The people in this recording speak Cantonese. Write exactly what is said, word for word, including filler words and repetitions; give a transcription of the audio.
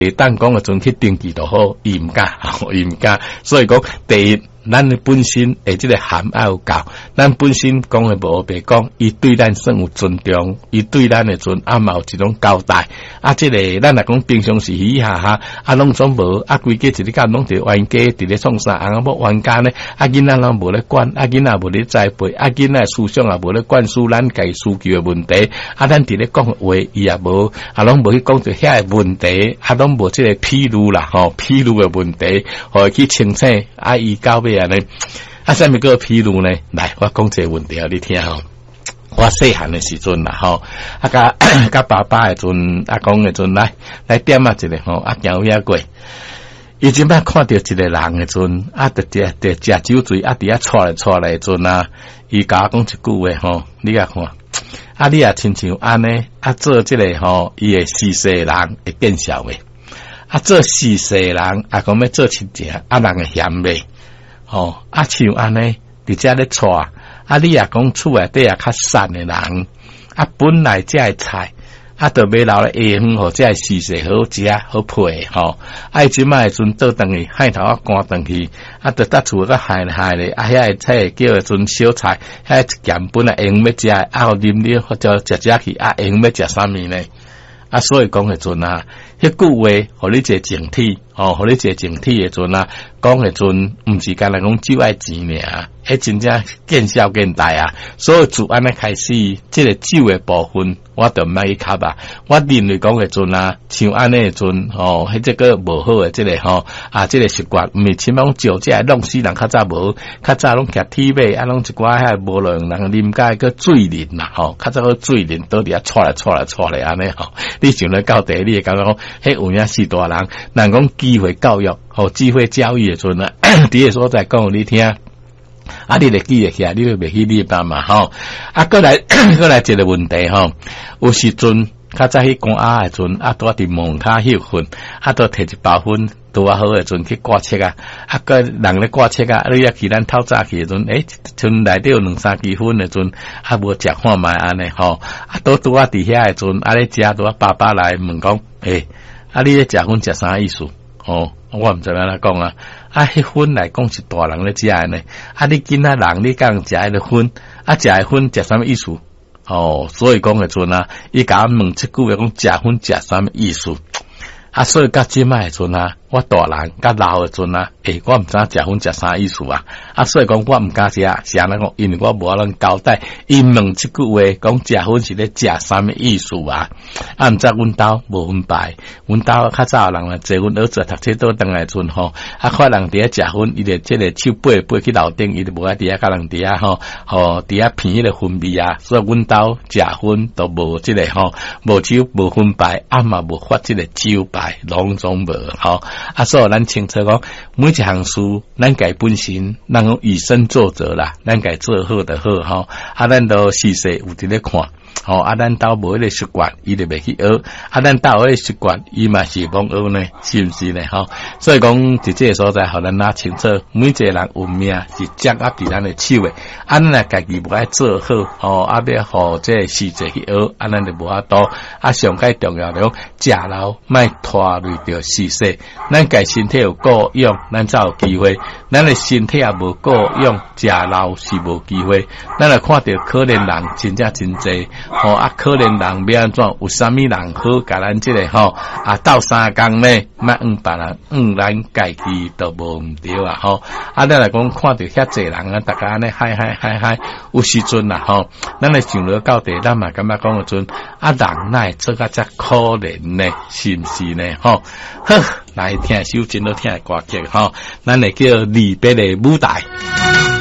当讲个阵去登记就好，伊毋敢，伊毋敢，所以讲第一。咱的本身诶，即个含爱有够，咱本身讲诶无白讲，伊对咱算有尊重，伊对咱诶阵啊嘛有一种交代。啊，即、这个咱若讲平常时嘻哈哈，啊拢总无，啊规家一日到拢伫冤家伫咧创啥，啊要冤家呢？啊囡仔拢无咧管，啊囡仔无咧栽培，啊囡仔思想也无咧灌输咱家需求诶问题。啊，咱伫咧讲诶话，伊也无，啊拢无去讲着遐诶问题，啊拢无即个披露啦，吼披露诶问题，互伊去清醒，啊伊到尾。啊呢，啊，啥物个披露呢？来，我讲一个问题啊，你听吼。我细汉的时阵啦，吼，啊，甲甲爸爸的阵，啊，讲的阵来来点啊一个吼，啊，行遐过。伊即摆看到一个人的阵，啊，得得得食酒醉，啊，伫遐错来错来的阵啊，伊甲我讲一句话吼，你啊看，啊，你啊亲像安尼，啊，做即个吼，伊会死世人会见笑的，啊，做死世人啊，讲要做亲情，啊，人会嫌袂。哦，啊，像安尼，伫遮咧带，啊，你也讲厝内底也较散诶人，啊，本来遮诶菜，啊，著买留咧下远，互遮诶事势好食好配吼，啊，即摆诶阵倒转去，海头啊赶转去，啊，著搭厝个害害咧，啊，遐个菜叫诶阵小菜，遐咸本来用要食，啊，互啉啉或者食食去，啊，用要食啥物呢？啊，所以讲诶阵啊，迄句话，互你一个整体，哦，互你一个整体诶阵啊，讲诶阵，毋是干来讲酒爱钱尔，迄真正见笑见大啊。所以自安尼开始，即个酒诶部分，我著毋爱去吸啊。我认为讲诶阵啊，像安尼诶阵，吼，迄这个无好诶，即个吼啊，即个习惯，毋是像讲酒这弄死人较早无，较早拢徛铁马，啊，拢一寡遐无良人啉甲个醉啉啦，吼，较早个醉啉倒伫遐错来错来错来安尼吼。你想咧到底，你会感觉讲，迄有影是大人，人讲机会教育，吼机会教育诶阵啊，伫个所在讲互你听，啊，你会记会起来，你会袂去你爸嘛吼，啊，过来过来一个问题吼，有时阵较早去讲啊诶阵，啊，拄伫门骹休困，啊，拄摕一包粉。拄啊好诶阵去挂册啊，啊个人咧挂册啊，你也去咱透早去诶阵，诶，阵内底有两三支粉诶阵，啊无食看卖安尼吼，啊拄拄啊伫遐诶阵，啊咧食拄啊爸爸来问讲，诶，啊你咧食粉食啥意思？哦，我毋知安怎讲啊，啊迄粉来讲是大人咧食诶呢，啊你囡仔人你讲食迄个粉，啊食诶粉食啥物意思？哦，所以讲诶阵啊，伊甲我问即句话讲食粉食啥物意思？啊，所以甲即摆诶阵啊，我大人甲老诶阵啊，诶，我毋知食粉食啥意思啊。啊，所以讲我毋敢食，是安尼讲，因为我无能交代。伊问即句话，讲食粉是咧食啥物意思啊？啊，毋知阮兜无分牌，阮兜较早人啊，坐阮儿子读册倒转来阵吼，啊，看人伫遐食粉，伊就即个手背背去楼顶，伊就无爱伫遐甲人伫遐吼，吼伫遐片迄个粉味啊。所以阮兜食粉都无即个吼，无酒无分牌，啊嘛无发即个酒牌，拢总无吼。啊，所以咱清楚讲，每一项事，咱家本身，咱讲以身作则啦，咱家做好就好吼。啊，咱都时时有伫咧看。吼、哦、啊，咱兜无迄个习惯，伊就袂去学；啊，咱兜迄个习惯，伊嘛是罔学呢，是毋是呢？吼、哦，所以讲伫这个所在，互咱拿清楚，每一个人有命是掌握伫咱的手诶。啊，咱若家己无爱做好，吼、哦，啊，要互这个时节去学，啊，咱就无法度。啊，上介重要着讲，食老莫拖累着时势。咱家身体有够用，咱才有机会；咱的身体也无够用，食老是无机会。咱来看到可怜人真正真济。吼、哦、啊，可怜人要安怎？有啥物人好甲咱即、這个吼、哦、啊斗三工呢？莫用别人，用咱家己都无毋对啊！吼、哦、啊，咱来讲看到遐济人啊，大家安尼嗨嗨嗨嗨，有時陣啦吼，咱來想落到底，咱嘛感覺講個陣啊，人哪會做甲遮可憐呢？是毋是呢？吼、哦，好，來聽首真好聽嘅歌曲吼，咱來叫離別嘅舞台。